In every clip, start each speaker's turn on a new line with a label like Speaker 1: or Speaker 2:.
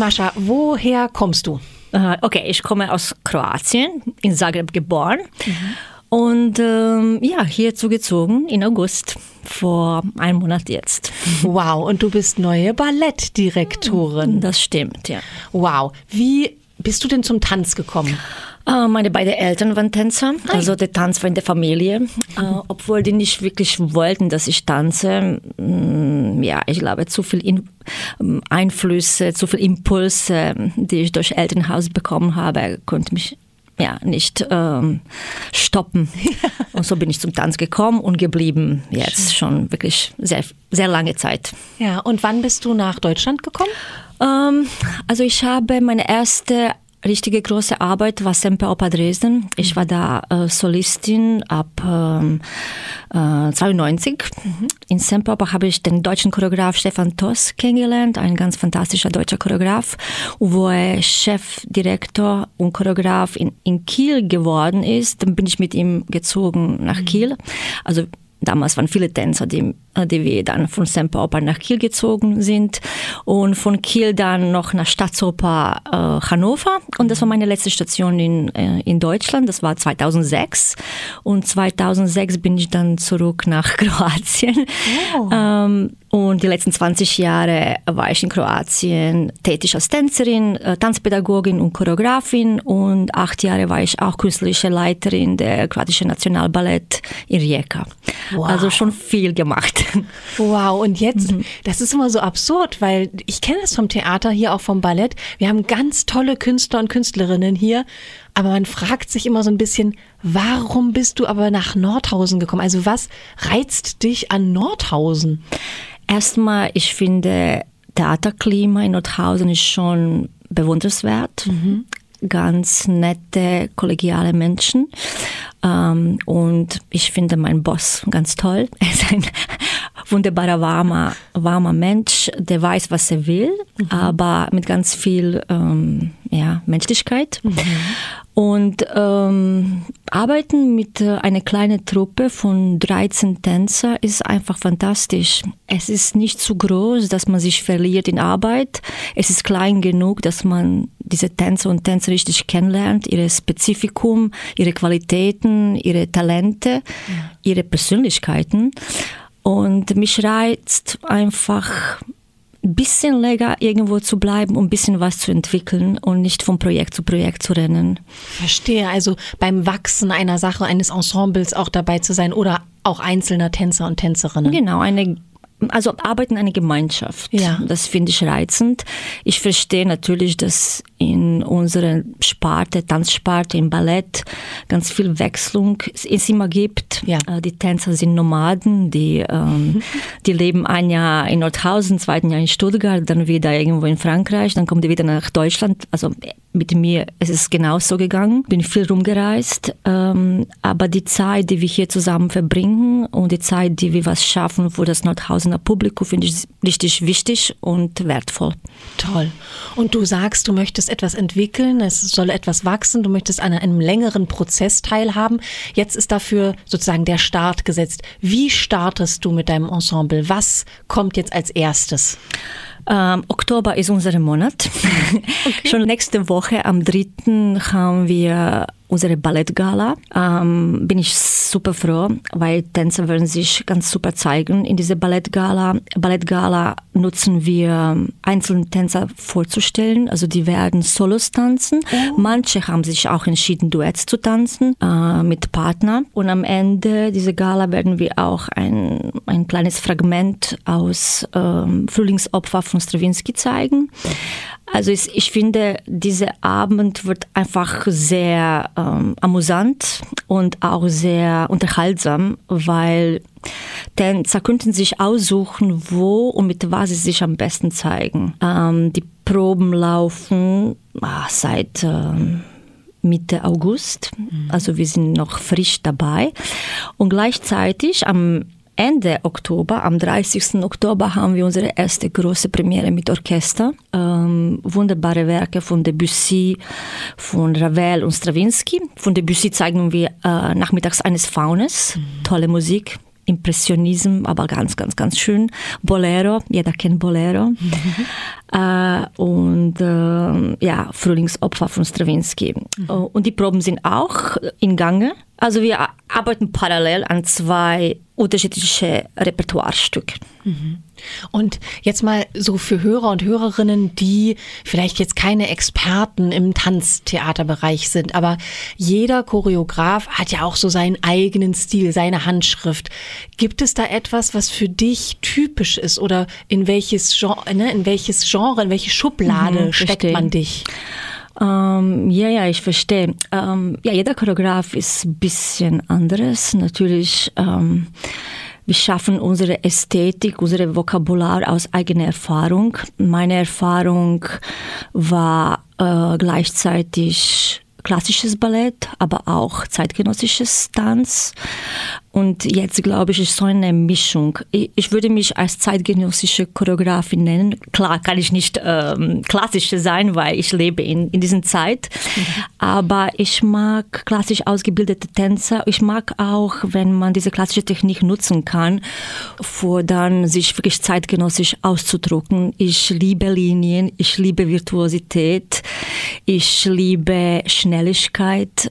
Speaker 1: Mascha, woher kommst du?
Speaker 2: Okay, ich komme aus Kroatien, in Zagreb geboren. Und hier zugezogen in August, vor einem Monat jetzt.
Speaker 1: Wow, und du bist neue Ballettdirektorin.
Speaker 2: Das stimmt, ja.
Speaker 1: Wow, wie bist du denn zum Tanz gekommen?
Speaker 2: Meine beiden Eltern waren Tänzer, also der Tanz war in der Familie. Obwohl die nicht wirklich wollten, dass ich tanze. Ich glaube, zu viel Einflüsse, zu viel Impulse, die ich durch Elternhaus bekommen habe, konnte mich nicht stoppen. Und so bin ich zum Tanz gekommen und geblieben jetzt schon wirklich sehr, sehr lange Zeit.
Speaker 1: Ja, und wann bist du nach Deutschland gekommen?
Speaker 2: Also ich habe meine erste richtige große Arbeit war Semperoper Dresden. Ich war da Solistin ab 92. In Semperoper habe ich den deutschen Choreograf Stefan Toss kennengelernt, ein ganz fantastischer deutscher Choreograf, wo er Chefdirektor und Choreograf in Kiel geworden ist. Dann bin ich mit ihm gezogen nach Kiel. Also damals waren viele Tänzer, die wir dann von Semperoper nach Kiel gezogen sind und von Kiel dann noch nach Staatsoper Hannover. Und das war meine letzte Station in Deutschland. Das war 2006. Und 2006 bin ich dann zurück nach Kroatien. Oh. Und die letzten 20 Jahre war ich in Kroatien tätig als Tänzerin, Tanzpädagogin und Choreografin. Und 8 Jahre war ich auch künstlerische Leiterin der kroatischen Nationalballett in Rijeka. Wow. Also schon viel gemacht.
Speaker 1: Wow, und jetzt, das ist immer so absurd, weil ich kenne es vom Theater, hier auch vom Ballett. Wir haben ganz tolle Künstler und Künstlerinnen hier, aber man fragt sich immer so ein bisschen, warum bist du aber nach Nordhausen gekommen? Also was reizt dich an Nordhausen?
Speaker 2: Erstmal, ich finde, Theaterklima in Nordhausen ist schon bewundernswert. Ganz nette, kollegiale Menschen. Und ich finde meinen Boss ganz toll. Er ist ein wunderbarer, warmer Mensch, der weiß, was er will, aber mit ganz viel Menschlichkeit. Und arbeiten mit einer kleinen Truppe von 13 Tänzern ist einfach fantastisch. Es ist nicht zu groß, dass man sich verliert in Arbeit. Es ist klein genug, dass man diese Tänzer und Tänzer richtig kennenlernt, ihre Spezifikum, ihre Qualitäten, ihre Talente, ihre Persönlichkeiten. Und mich reizt einfach ein bisschen länger irgendwo zu bleiben, um ein bisschen was zu entwickeln und nicht von Projekt zu Projekt zu rennen.
Speaker 1: Verstehe, also beim Wachsen einer Sache, eines Ensembles auch dabei zu sein oder auch einzelner Tänzer und Tänzerinnen.
Speaker 2: Genau, also arbeiten eine Gemeinschaft.
Speaker 1: Ja.
Speaker 2: Das finde ich reizend. Ich verstehe natürlich, dass in unserer Sparte, Tanzsparte, im Ballett ganz viel Wechslung es immer gibt.
Speaker 1: Ja.
Speaker 2: Die Tänzer sind Nomaden, die leben ein Jahr in Nordhausen, 2. Jahr in Stuttgart, dann wieder irgendwo in Frankreich, dann kommen die wieder nach Deutschland. Also mit mir ist es genauso gegangen. Bin viel rumgereist, aber die Zeit, die wir hier zusammen verbringen und die Zeit, die wir was schaffen für das Nordhausener Publikum, finde ich richtig wichtig und wertvoll.
Speaker 1: Toll. Und du sagst, du möchtest etwas entwickeln, es soll etwas wachsen, du möchtest an einem längeren Prozess teilhaben. Jetzt ist dafür sozusagen der Start gesetzt. Wie startest du mit deinem Ensemble? Was kommt jetzt als erstes?
Speaker 2: Oktober ist unser Monat. Okay. Schon nächste Woche am 3. haben wir unsere Ballettgala. Bin ich super froh, weil Tänzer werden sich ganz super zeigen in dieser Ballettgala. Ballettgala nutzen wir einzelne Tänzer vorzustellen, also die werden Solos tanzen. Oh. Manche haben sich auch entschieden, Duets zu tanzen mit Partner. Und am Ende dieser Gala werden wir auch ein kleines Fragment aus Frühlingsopfer von Stravinsky zeigen. Also ich finde, dieser Abend wird einfach sehr amüsant und auch sehr unterhaltsam, weil Tänzer könnten sich aussuchen, wo und mit was sie sich am besten zeigen. Die Proben laufen seit Mitte August, also wir sind noch frisch dabei. Und gleichzeitig am Ende Oktober, am 30. Oktober, haben wir unsere erste große Premiere mit Orchester. Wunderbare Werke von Debussy, von Ravel und Stravinsky. Von Debussy zeigen wir nachmittags eines Faunes. Tolle Musik, Impressionism, aber ganz, ganz, ganz schön. Bolero, jeder kennt Bolero. und Frühlingsopfer von Stravinsky. Und die Proben sind auch in Gange. Also wir arbeiten parallel an 2 unterschiedliche Repertoirestücke.
Speaker 1: Und jetzt mal so für Hörer und Hörerinnen, die vielleicht jetzt keine Experten im Tanztheaterbereich sind, aber jeder Choreograf hat ja auch so seinen eigenen Stil, seine Handschrift. Gibt es da etwas, was für dich typisch ist oder in welches Genre, in welche Schublade steckt man dich?
Speaker 2: Ich verstehe. Jeder Choreograf ist ein bisschen anderes. Natürlich, wir schaffen unsere Ästhetik, unser Vokabular aus eigener Erfahrung. Meine Erfahrung war gleichzeitig klassisches Ballett, aber auch zeitgenössisches Tanz. Und jetzt, glaube ich, ist so eine Mischung. Ich würde mich als zeitgenössische Choreografin nennen. Klar kann ich nicht klassische sein, weil ich lebe in dieser Zeit. Aber ich mag klassisch ausgebildete Tänzer. Ich mag auch, wenn man diese klassische Technik nutzen kann, für dann sich wirklich zeitgenössisch auszudrücken. Ich liebe Linien, ich liebe Virtuosität, ich liebe Schnelligkeit.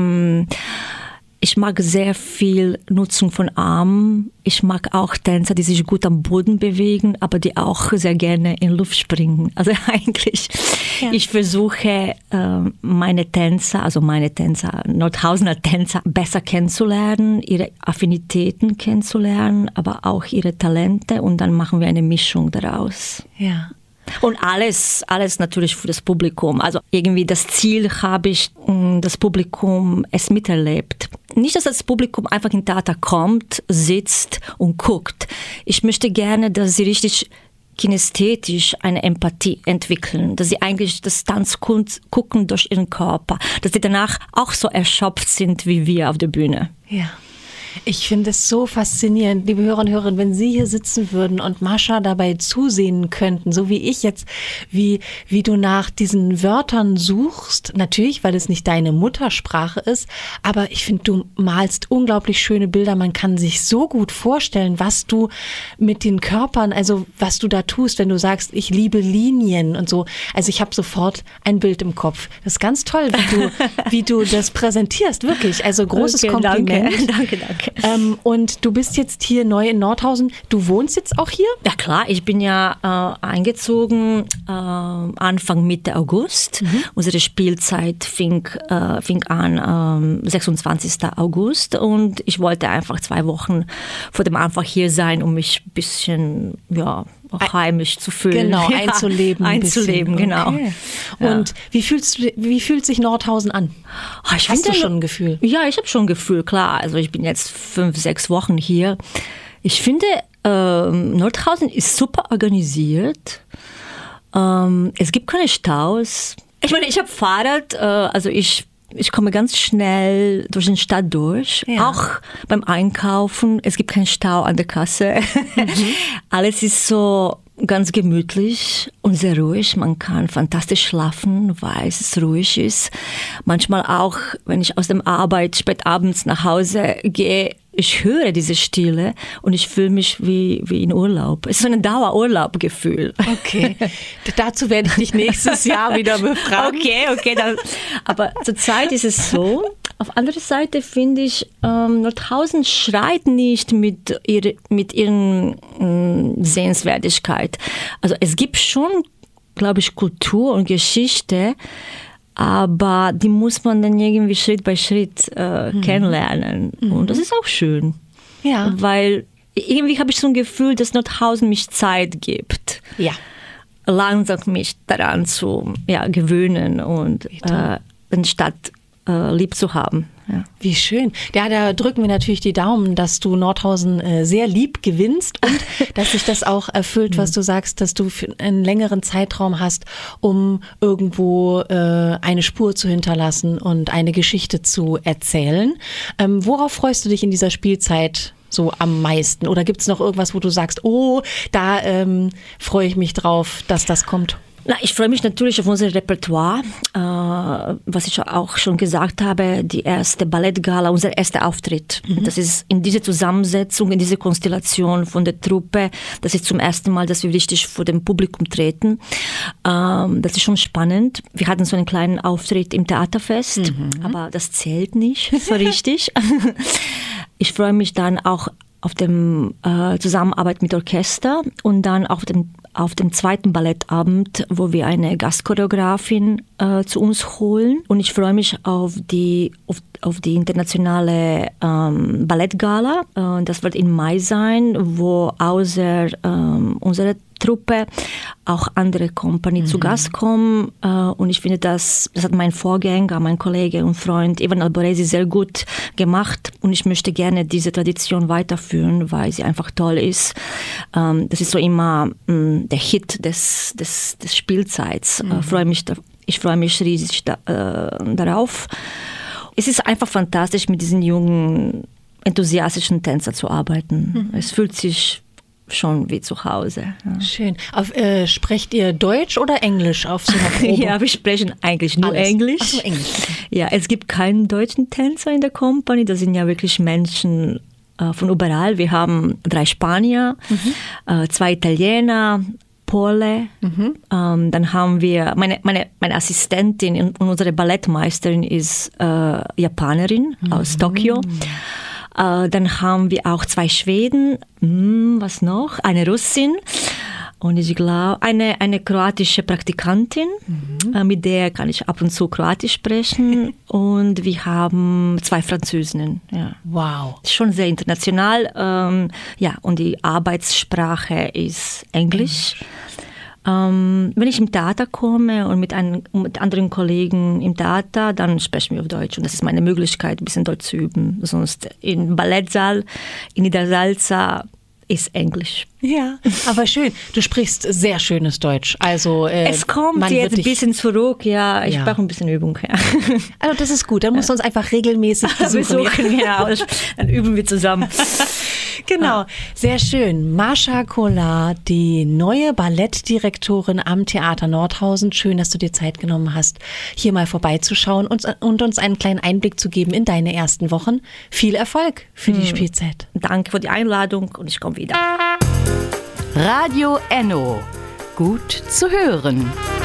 Speaker 2: Ich mag sehr viel Nutzung von Armen. Ich mag auch Tänzer, die sich gut am Boden bewegen, aber die auch sehr gerne in Luft springen. Also eigentlich, ich versuche meine Tänzer, Nordhausener Tänzer, besser kennenzulernen, ihre Affinitäten kennenzulernen, aber auch ihre Talente, und dann machen wir eine Mischung daraus.
Speaker 1: Ja.
Speaker 2: Und alles natürlich für das Publikum. Also irgendwie das Ziel habe ich, das Publikum es miterlebt. Nicht, dass das Publikum einfach in Theater kommt, sitzt und guckt. Ich möchte gerne, dass sie richtig kinästhetisch eine Empathie entwickeln, dass sie eigentlich das Tanzkunst gucken durch ihren Körper, dass sie danach auch so erschöpft sind wie wir auf der Bühne.
Speaker 1: Ja. Ich finde es so faszinierend, liebe Hörer und Hörerinnen, wenn Sie hier sitzen würden und Mascha dabei zusehen könnten, so wie ich jetzt, wie du nach diesen Wörtern suchst. Natürlich, weil es nicht deine Muttersprache ist, aber ich finde, du malst unglaublich schöne Bilder. Man kann sich so gut vorstellen, was du mit den Körpern, also was du da tust, wenn du sagst, ich liebe Linien und so. Also ich habe sofort ein Bild im Kopf. Das ist ganz toll, wie du das präsentierst, wirklich. Also großes Kompliment.
Speaker 2: Danke.
Speaker 1: Und du bist jetzt hier neu in Nordhausen. Du wohnst jetzt auch hier?
Speaker 2: Ja klar, ich bin ja eingezogen Anfang Mitte August. Unsere Spielzeit fing an 26. August, und ich wollte einfach 2 Wochen vor dem Anfang hier sein, um mich ein bisschen auch heimisch zu fühlen.
Speaker 1: Genau, einzuleben.
Speaker 2: Genau.
Speaker 1: Okay. Und wie fühlt sich Nordhausen an? Hast du schon ein Gefühl?
Speaker 2: Ja, ich habe schon ein Gefühl, klar. Also ich bin jetzt 5-6 Wochen hier. Ich finde, Nordhausen ist super organisiert. Es gibt keine Staus. Ich meine, ich habe Fahrrad, also ich komme ganz schnell durch die Stadt durch, auch beim Einkaufen. Es gibt keinen Stau an der Kasse. Alles ist so ganz gemütlich und sehr ruhig. Man kann fantastisch schlafen, weil es ruhig ist. Manchmal auch, wenn ich aus der Arbeit spät abends nach Hause gehe, ich höre diese Stille und ich fühle mich wie in Urlaub. Es ist so ein Dauerurlaubgefühl.
Speaker 1: Okay, dazu werde ich dich nächstes Jahr wieder befragen.
Speaker 2: Okay. Aber zurzeit ist es so. Auf der anderen Seite finde ich, Nordhausen schreit nicht mit ihren Sehenswertigkeit. Also es gibt schon, glaube ich, Kultur und Geschichte, aber die muss man dann irgendwie Schritt bei Schritt kennenlernen. Und das ist auch schön.
Speaker 1: Ja.
Speaker 2: Weil irgendwie habe ich so ein Gefühl, dass Nordhausen mich Zeit gibt.
Speaker 1: Ja.
Speaker 2: Langsam mich daran zu gewöhnen und die Stadt lieb zu haben. Ja.
Speaker 1: Wie schön. Ja, da drücken wir natürlich die Daumen, dass du Nordhausen sehr lieb gewinnst und dass sich das auch erfüllt, was du sagst, dass du für einen längeren Zeitraum hast, um irgendwo eine Spur zu hinterlassen und eine Geschichte zu erzählen. Worauf freust du dich in dieser Spielzeit so am meisten? Oder gibt es noch irgendwas, wo du sagst, da freue ich mich drauf, dass das kommt?
Speaker 2: Ich freue mich natürlich auf unser Repertoire, was ich auch schon gesagt habe, die erste Ballettgala, unser erster Auftritt. Das ist in dieser Zusammensetzung, in dieser Konstellation von der Truppe, das ist zum ersten Mal, dass wir richtig vor dem Publikum treten. Das ist schon spannend. Wir hatten so einen kleinen Auftritt im Theaterfest, aber das zählt nicht so richtig. Ich freue mich dann auch auf dem Zusammenarbeit mit Orchester und dann auf dem zweiten Ballettabend, wo wir eine Gastchoreografin zu uns holen. Und ich freue mich auf die internationale Ballettgala. Das wird im Mai sein, wo außer unserer Truppe auch andere Company zu Gast kommen. Und ich finde, das hat mein Vorgänger, mein Kollege und Freund Ivan Alborezi sehr gut gemacht. Und ich möchte gerne diese Tradition weiterführen, weil sie einfach toll ist. Das ist so immer der Hit des Spielzeits. Ich freue mich riesig darauf. Es ist einfach fantastisch, mit diesen jungen, enthusiastischen Tänzern zu arbeiten. Es fühlt sich schon wie zu Hause. Ja.
Speaker 1: Schön. Sprecht ihr Deutsch oder Englisch auf so einer Probe?
Speaker 2: Ja, wir sprechen eigentlich nur Englisch.
Speaker 1: Ach, nur Englisch.
Speaker 2: Ja, es gibt keinen deutschen Tänzer in der Company. Das sind ja wirklich Menschen von überall. Wir haben 3 Spanier, 2 Italiener, Pole. Dann haben wir meine Assistentin und unsere Ballettmeisterin ist Japanerin aus Tokio. Dann haben wir auch 2 Schweden, was noch? Eine Russin und ich glaube eine kroatische Praktikantin, mit der kann ich ab und zu Kroatisch sprechen und wir haben 2 Französinnen. Ja.
Speaker 1: Wow.
Speaker 2: Schon sehr international, und die Arbeitssprache ist Englisch. Wenn ich im Theater komme und mit anderen Kollegen im Theater, dann sprechen wir auf Deutsch. Und das ist meine Möglichkeit, ein bisschen Deutsch zu üben. Sonst im Ballettsaal, in Niedersalza ist Englisch.
Speaker 1: Ja, aber schön. Du sprichst sehr schönes Deutsch. Also
Speaker 2: es kommt jetzt ein bisschen zurück. Ja, ich brauche ein bisschen Übung. Ja.
Speaker 1: Also das ist gut. Dann musst du uns einfach regelmäßig besuchen.
Speaker 2: Ja, dann üben wir zusammen.
Speaker 1: Genau, sehr schön. Mascha Kolar, die neue Ballettdirektorin am Theater Nordhausen. Schön, dass du dir Zeit genommen hast, hier mal vorbeizuschauen und uns einen kleinen Einblick zu geben in deine ersten Wochen. Viel Erfolg für die Spielzeit.
Speaker 2: Danke für die Einladung und ich komme wieder.
Speaker 3: Radio Enno. Gut zu hören.